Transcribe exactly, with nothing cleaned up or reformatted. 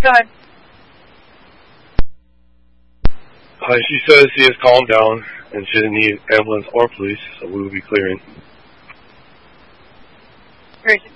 Go ahead. Uh, she says he has calmed down and she didn't need ambulance or police, so we will be clearing. Great.